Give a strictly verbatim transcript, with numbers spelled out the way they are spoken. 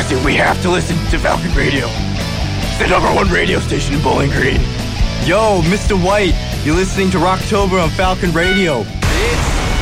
listen, we have to listen to Falcon Radio. It's the number one radio station in Bowling Green. Yo, Mister White, you're listening to Rocktober on Falcon Radio. It's